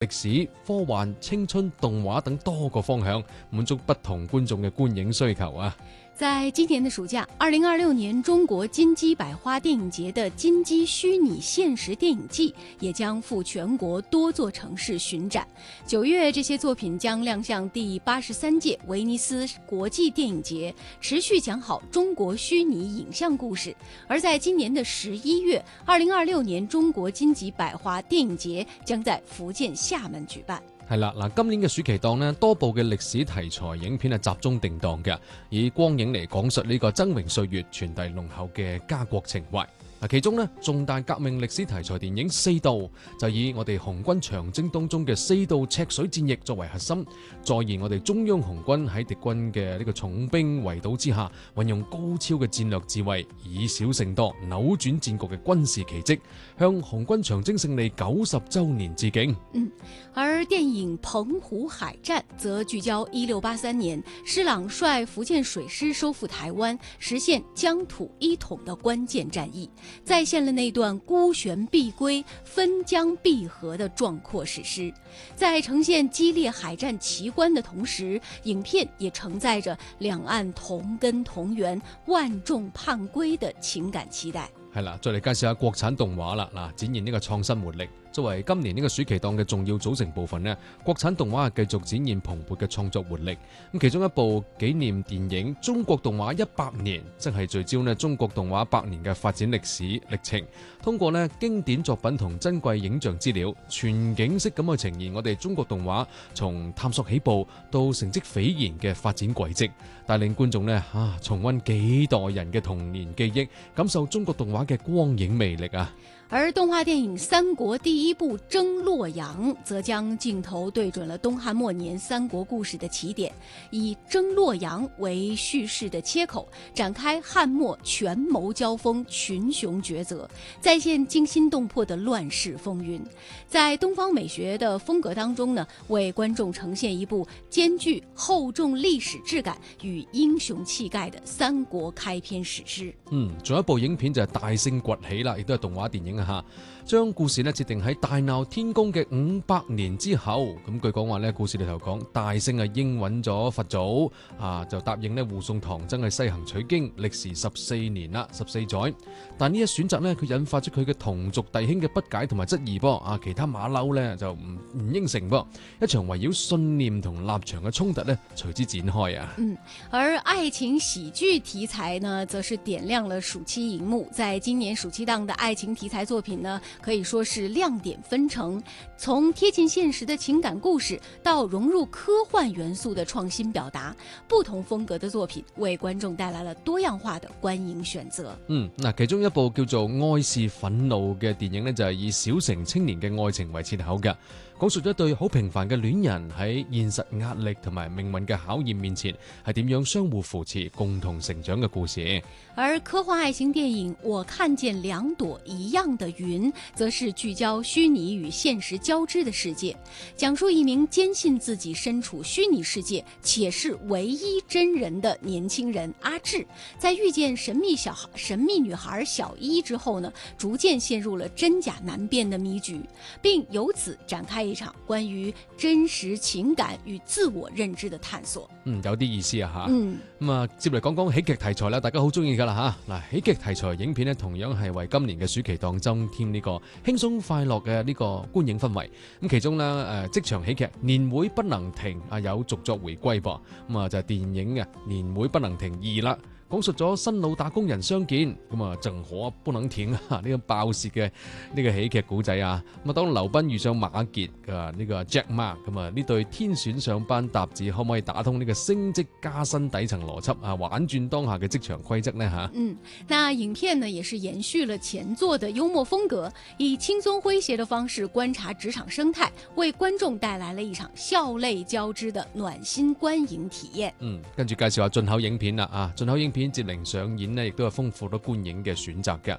歷史、科幻、青春、動畫等多個方向，滿足不同觀眾嘅觀影需求啊！ 在今年的暑假，2026年中国金鸡百花电影节的金鸡虚拟现实电影季也将赴全国多座城市巡展。9月，这些作品将亮相第83届威尼斯国际电影节，持续讲好中国虚拟影像故事。而在今年的11月，2026年中国金鸡百花电影節將在福建廈門舉辦。 係啦，嗱，今年嘅暑期檔呢，多部嘅歷史題材影片係集中定檔嘅，以光影嚟講述呢個崢嶸歲月，傳遞濃厚嘅家國情懷。其中呢，重大革命歷史題材電影《四道》就以我哋紅軍長征當中嘅4道赤水戰役作為核心，再現我哋中央紅軍喺敵軍嘅呢個重兵圍堵之下，運用高超嘅戰略智慧，以少勝多，扭轉戰局嘅軍事奇蹟，向紅軍長征勝利90週年致敬。 而電影《澎湖海戰》則聚焦1683年施琅率福建水師收復台灣，實現疆土一統的關鍵戰役，再現了那段孤懸必歸、分疆必合的壯闊史詩。在呈現激烈海戰奇觀的同時，影片也承載着兩岸同根同源、萬眾盼歸的情感期待。 係啦，再嚟介紹下國產動畫啦，展現呢個創新活力。作為今年呢個暑期檔嘅重要組成部分呢，國產動畫係繼續展現蓬勃嘅創作活力。咁其中一部紀念電影《中國動畫100年》，即係聚焦呢中國動畫100年嘅發展歷史歷程，通過呢經典作品同珍貴影像資料，全景式咁去呈現我哋中國動畫從探索起步到成績斐然嘅發展軌跡，帶領觀眾呢重溫幾代人嘅童年記憶，感受中國動畫嘅光影魅力啊！ 而動畫電影《三國第一部征洛陽》則將鏡頭對準了東漢末年三國故事的起點，以征洛陽為敘事的切口，展開漢末權謀交鋒、群雄抉擇，再現驚心動魄的亂世風雲。在東方美學的風格當中呢，為觀眾呈現一部兼具厚重歷史質感與英雄氣概的三國開篇史詩。 仲有一部影片就係《大聖崛起》啦，亦都係動畫電影。將故事咧設定喺大鬧天宮嘅500年之後，咁據講話咧，故事裏頭講大聖應允咗佛祖就答應咧護送唐僧去西行取經，歷時14年啦，14載。但呢一選擇咧，佢引發咗佢嘅同族弟兄嘅不解同埋質疑噃，其他馬騮咧就唔應承噃，一場圍繞信念同立場嘅衝突咧隨之展開啊。 而愛情喜劇題材呢，則是點亮了暑期熒幕。在今年暑期檔的愛情題材作品呢，可以說是亮點紛呈，從貼近現實的情感故事到融入科幻元素的創新表達，不同風格的作品為觀眾帶來了多樣化的觀影選擇。 其中一部叫做《愛是憤怒》嘅電影呢，就係以小城青年嘅愛情為切口嘅，講述咗一對好平凡嘅戀人喺現實壓力同埋命運嘅考驗面前係點樣相互扶持、共同成長嘅故事。 而科幻愛情電影《我看見兩朵一樣的雲》則是聚焦虛擬與現實交織的世界，講述一名堅信自己身處虛擬世界且是唯一真人的年輕人阿智，在遇見神秘女孩小一之後呢，逐漸陷入了真假難辨的迷局，並由此展開一場關於真實情感與自我認知的探索。 有啲意思啊吓。接嚟講講喜劇題材啦，大家好中意噶啦吓。嗱，喜劇題材影片呢，同樣係為今年嘅暑期檔增添呢個輕鬆快樂嘅呢個觀影氛圍。咁其中呢，職場喜劇《年會不能停》有續作回歸噃。就係電影嘅《年會不能停2》啦。講述咗新老打工人相見，正可不能停呢個爆笑嘅呢個喜劇古仔啊！當劉斌遇上馬傑嘅呢個 Jack Ma， 呢對天選上班搭子可唔可以打通呢個升職加薪底層邏輯玩轉當下嘅職場規則呢？ 那影片呢也是延續了前作的幽默風格，以輕鬆詼諧的方式觀察職場生態，為觀眾帶來了一場笑淚交織的暖心觀影體驗。 跟住介紹下進口影片啦進口影片接連上演呢，亦都係豐富咗觀影嘅選擇嘅。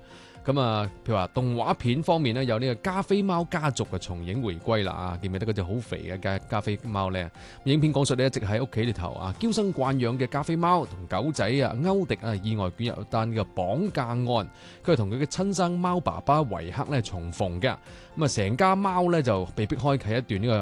咁啊，譬如話動畫片方面呢，有呢個加菲貓家族嘅重映回歸啦啊！記唔記得嗰隻好肥嘅加菲貓呢？影片講述呢，一直喺屋企裏頭啊，嬌生慣養嘅加菲貓同狗仔啊歐迪啊意外捲入一單嘅綁架案，佢係同佢嘅親生貓爸爸維克呢重逢嘅。咁啊，成家貓呢就被迫開啟一段呢